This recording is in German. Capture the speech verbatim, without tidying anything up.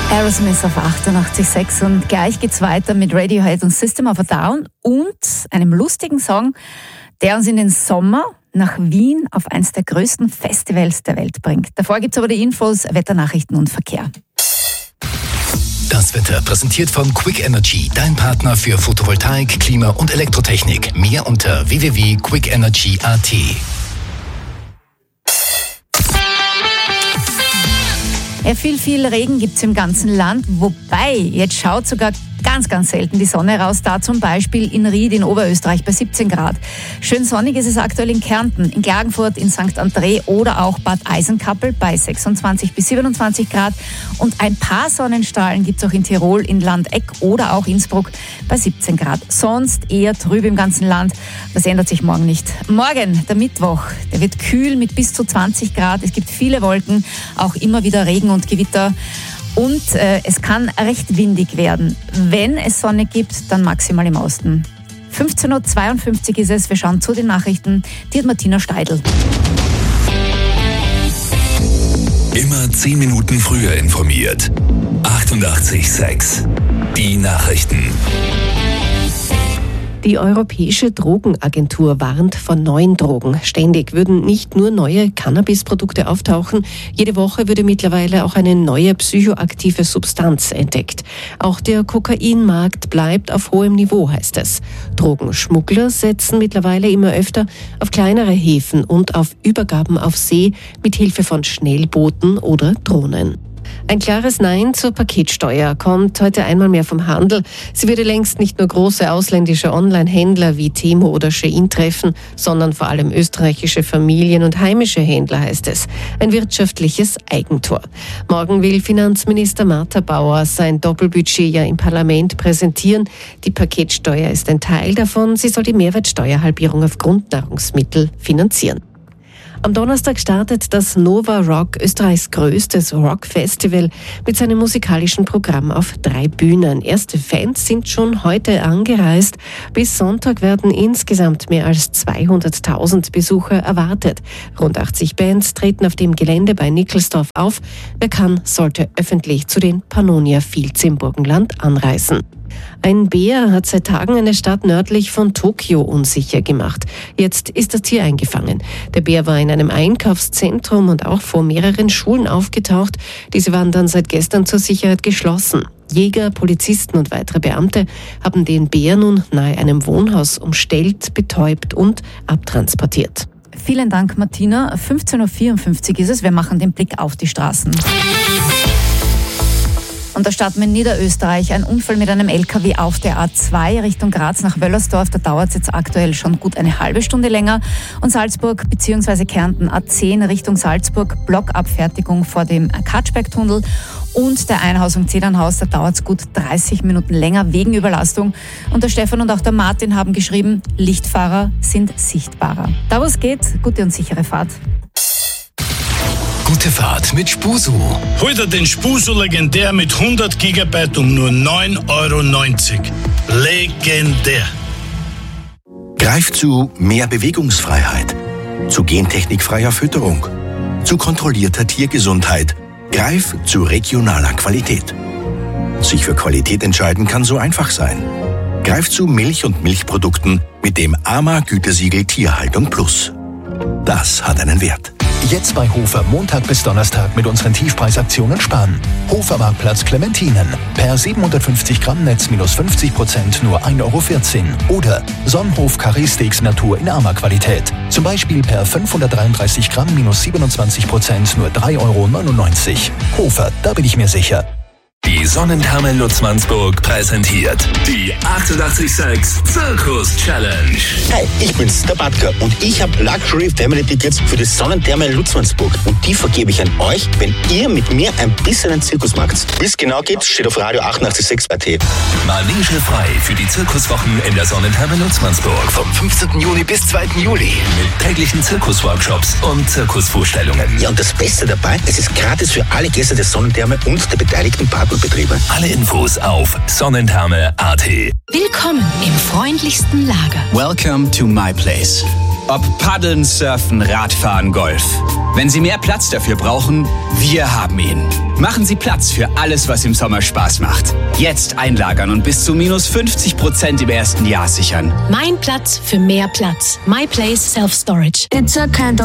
Aerosmith auf achtundachtzig Komma sechs und gleich geht's weiter mit Radiohead und System of a Down und einem lustigen Song, der uns in den Sommer nach Wien auf eines der größten Festivals der Welt bringt. Davor gibt's aber die Infos, Wetternachrichten und Verkehr. Das Wetter präsentiert von Quick Energy, dein Partner für Photovoltaik, Klima und Elektrotechnik. Mehr unter w w w punkt quick energy punkt a t. Ja, viel, viel Regen gibt's im ganzen Land, wobei jetzt schaut sogar ganz, ganz selten die Sonne raus, da zum Beispiel in Ried in Oberösterreich bei siebzehn Grad. Schön sonnig ist es aktuell in Kärnten, in Klagenfurt, in Sankt André oder auch Bad Eisenkappel bei sechsundzwanzig bis siebenundzwanzig Grad. Und ein paar Sonnenstrahlen gibt's auch in Tirol, in Landeck oder auch Innsbruck bei siebzehn Grad. Sonst eher trüb im ganzen Land. Das ändert sich morgen nicht. Morgen, der Mittwoch, der wird kühl mit bis zu zwanzig Grad. Es gibt viele Wolken, auch immer wieder Regen und Gewitter. Und äh, es kann recht windig werden. Wenn es Sonne gibt, dann maximal im Osten. fünfzehn Uhr zweiundfünfzig ist es. Wir schauen zu den Nachrichten. Die hat Martina Steidl. Immer zehn Minuten früher informiert. achtundachtzig Komma sechs. Die Nachrichten. Die Europäische Drogenagentur warnt vor neuen Drogen. Ständig würden nicht nur neue Cannabisprodukte auftauchen, jede Woche würde mittlerweile auch eine neue psychoaktive Substanz entdeckt. Auch der Kokainmarkt bleibt auf hohem Niveau, heißt es. Drogenschmuggler setzen mittlerweile immer öfter auf kleinere Häfen und auf Übergaben auf See mit Hilfe von Schnellbooten oder Drohnen. Ein klares Nein zur Paketsteuer kommt heute einmal mehr vom Handel. Sie würde längst nicht nur große ausländische Online-Händler wie Temu oder Shein treffen, sondern vor allem österreichische Familien und heimische Händler, heißt es. Ein wirtschaftliches Eigentor. Morgen will Finanzminister Martha Bauer sein Doppelbudget ja im Parlament präsentieren. Die Paketsteuer ist ein Teil davon. Sie soll die Mehrwertsteuerhalbierung auf Grundnahrungsmittel finanzieren. Am Donnerstag startet das Nova Rock, Österreichs größtes Rock-Festival, mit seinem musikalischen Programm auf drei Bühnen. Erste Fans sind schon heute angereist. Bis Sonntag werden insgesamt mehr als zweihunderttausend Besucher erwartet. Rund achtzig Bands treten auf dem Gelände bei Nickelsdorf auf. Wer kann, sollte öffentlich zu den Pannonia Fields im Burgenland anreisen. Ein Bär hat seit Tagen eine Stadt nördlich von Tokio unsicher gemacht. Jetzt ist das Tier eingefangen. Der Bär war in einem Einkaufszentrum und auch vor mehreren Schulen aufgetaucht. Diese waren dann seit gestern zur Sicherheit geschlossen. Jäger, Polizisten und weitere Beamte haben den Bär nun nahe einem Wohnhaus umstellt, betäubt und abtransportiert. Vielen Dank, Martina. fünfzehn Uhr vierundfünfzig ist es. Wir machen den Blick auf die Straßen. Und da starten wir in Niederösterreich. Ein Unfall mit einem L K W auf der A zwei Richtung Graz nach Wöllersdorf. Da dauert es jetzt aktuell schon gut eine halbe Stunde länger. Und Salzburg bzw. Kärnten A zehn Richtung Salzburg. Blockabfertigung vor dem Katschbergtunnel. Und der Einhausung Zedernhaus, da dauert es gut dreißig Minuten länger wegen Überlastung. Und der Stefan und auch der Martin haben geschrieben, Lichtfahrer sind sichtbarer. Da wo es geht, gute und sichere Fahrt. Gute Fahrt mit Spusu. Hol dir den Spusu Legendär mit hundert Gigabyte um nur neun Euro neunzig. Legendär. Greif zu mehr Bewegungsfreiheit, zu gentechnikfreier Fütterung, zu kontrollierter Tiergesundheit. Greif zu regionaler Qualität. Sich für Qualität entscheiden kann so einfach sein. Greif zu Milch und Milchprodukten mit dem A M A-Gütesiegel Tierhaltung Plus. Das hat einen Wert. Jetzt bei Hofer Montag bis Donnerstag mit unseren Tiefpreisaktionen sparen. Hofer Marktplatz Clementinen. Per siebenhundertfünfzig Gramm Netz minus fünfzig Prozent nur ein Euro vierzehn. Oder Sonnenhof Carré Steaks Natur in armer Qualität. Zum Beispiel per fünfhundertdreiunddreißig Gramm minus siebenundzwanzig Prozent nur drei Euro neunundneunzig. Hofer, da bin ich mir sicher. Die Sonnentherme Lutzmannsburg präsentiert die achtundachtzig Komma sechs Zirkus Challenge. Hi, ich bin's, der Batka, und ich habe Luxury Family Tickets für die Sonnentherme Lutzmannsburg. Und die vergebe ich an euch, wenn ihr mit mir ein bisschen einen Zirkus macht. Wie es genau geht, steht auf Radio achtundachtzig Komma sechs Punkt at. Manege frei für die Zirkuswochen in der Sonnentherme Lutzmannsburg. Vom fünfzehnten Juni bis zweiten Juli. Mit täglichen Zirkusworkshops und Zirkusvorstellungen. Ja, und das Beste dabei, es ist gratis für alle Gäste der Sonnentherme und der beteiligten Partnerbetriebe. Alle Infos auf sonnentherme punkt at. Willkommen im freundlichsten Lager. Welcome to my place. Ob Paddeln, Surfen, Radfahren, Golf. Wenn Sie mehr Platz dafür brauchen, wir haben ihn. Machen Sie Platz für alles, was im Sommer Spaß macht. Jetzt einlagern und bis zu minus fünfzig Prozent im ersten Jahr sichern. Mein Platz für mehr Platz. My Place Self Storage. It's a kind of